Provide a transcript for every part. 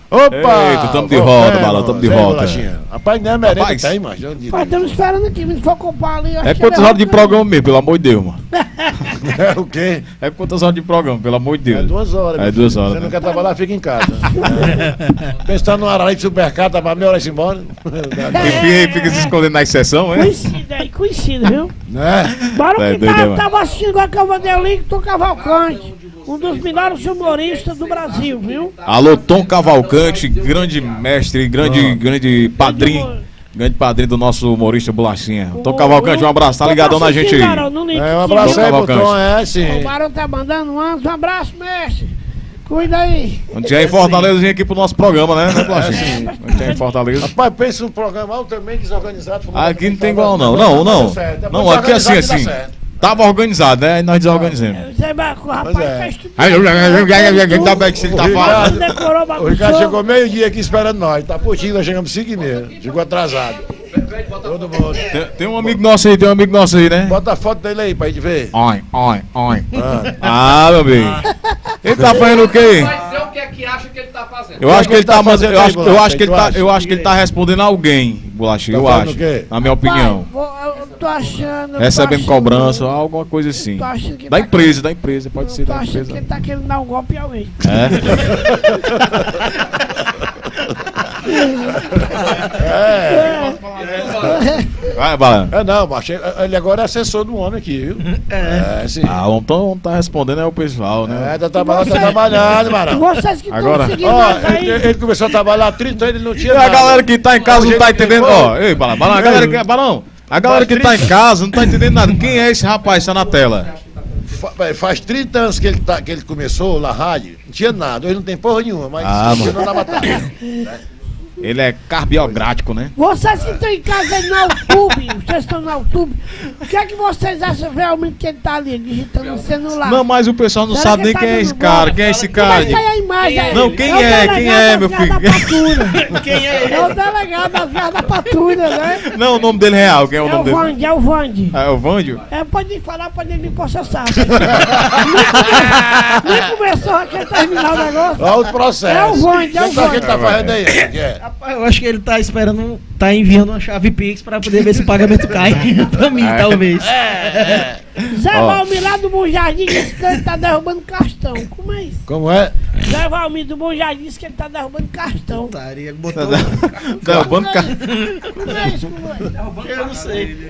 Opa! Eita, tamo de volta, Balão, tamo de volta. Rapaz, não é merenda, Rapaz, tem, mas. Estamos esperando aqui, se for comprar ali. É quantas horas de programa mesmo, pelo amor de Deus, mano? É o quê? É quantas horas de programa, pelo amor de É Deus? 2 horas. É 2 horas. Você não Né? quer trabalhar, fica em casa. Pensando no Arari de supermercado, tá pra melhor ir embora. E fica se escondendo na exceção, é? Conhecido, viu? Né? Bora É que doido, mano. tava assistindo agora que eu mandei o link do Cavalcante. Um dos melhores humoristas do Brasil, viu? Alô, Tom Cavalcante, grande mestre, grande padrinho. Grande padrinho do nosso humorista Bolachinha. Tom Cavalcante, um abraço, tá ligadão na gente aí. Um abraço aí pro Tom, sim. O Barão tá mandando um abraço, mestre. Cuida aí. Quando tiver em Fortaleza, vem aqui pro nosso programa, né, Bolachinha? Quando tiver em Fortaleza. Rapaz, pensa num programa altamente desorganizado. Aqui não tem igual, não. Não, aqui é assim. Tava organizado, né? Aí nós desorganizamos. Rapaz, fez tudo. Ainda bem que você tá falando. O Ricardo chegou meio-dia aqui esperando nós. Tá putinho, nós chegamos 5h30. Chegou atrasado. Todo mundo. Tem um amigo nosso aí, né? Bota a foto dele aí pra gente ver. Oi. Ah, meu bem. Ele tá fazendo o quê? Vai dizer o que é que acha que ele tá fazendo. Eu acho que ele tá fazendo. eu acho que ele tá respondendo alguém, Bolacha. Eu fazendo acho. o quê? Na minha opinião. Eu tô achando. Recebendo cobrança, alguma coisa assim. Tô achando que Da tá- empresa, pode ser Tô da achando que empresa. ele tá querendo dar um golpe em alguém. Vai, Bala. Não, macho, ele agora é assessor do homem aqui, viu? Sim. Ah, vamos tá respondendo é o pessoal, né? Tá trabalhando, Marão. Vocês que estão Agora- seguindo Ó, nós aí. ele começou a trabalhar há 30 anos, ele não tinha E a nada. galera que tá em casa não tá Hoje ele entendendo. tem- Ó, ei, Balão, a galera que. Balão, a galera que tá em casa não tá entendendo nada. Quem é esse rapaz que tá na tela? Faz 30 anos que ele começou na rádio, não tinha nada, hoje não tem porra nenhuma, mas mano. não na batalha. Ele é carbiogrático, né? Vocês que estão em casa aí no YouTube, vocês estão no YouTube, o que é que vocês acham realmente que ele tá ali digitando no celular? Não, mas o pessoal não Será sabe que nem tá quem é dando esse golpe? cara. Quem é esse cara? Mas tá aí a imagem aí. Não, quem o é? delegado Quem é, meu das Vias filho? da Patrulha. Quem é ele? É o delegado das Vias da Patrulha, né? Não, o nome dele é real. Quem é o É o nome dele? Vande, é o Vande. É o Vândio? Pode falar, pode ele me processar. Nem começou a terminar o negócio. Olha o processo. É o Vande, é o O que ele Vande. tá fazendo aí? O que é? Rapaz, eu acho que ele tá esperando, tá enviando uma chave Pix pra poder ver se o pagamento cai pra mim, talvez. Zé Ó. Valmir lá do Bom Jardim disse que ele tá derrubando cartão. Como é isso? Como é? Zé Valmir do Bom Jardim disse que ele tá derrubando cartão. Taria, botou. Derrubando cara. Como é isso? Como é? Eu não sei.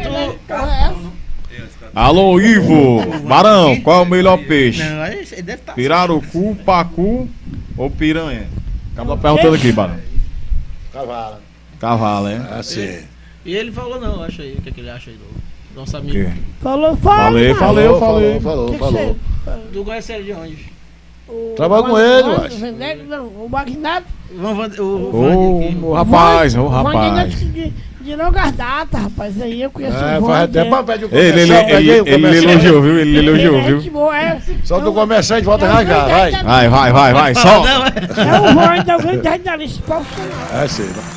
Alô, Ivo. Barão, qual é o melhor peixe? Não, aí ele deve estar. Pirarucu, pacu ou piranha? Acaba perguntando aqui, Barão. Cavalo. Cavalo, hein? Assim. E ele falou não, acha aí, o que, é que ele acha aí do nosso O amigo. quê? Falou. Falei. Falou. Tu conhece ele de onde? Trabalha com ele, eu acho. Não, o Magnata. Ô, rapaz, ô, rapaz. De longas datas, rapaz. Aí eu conheço o Faz Vande. tempo, pede o Ele elogiou, viu? Ele elogiou, viu? Gente boa, é. Só do comerciante volta a rasgar, vai. Vai, só. É o Vande, é o grande jornalista profissional. Sim.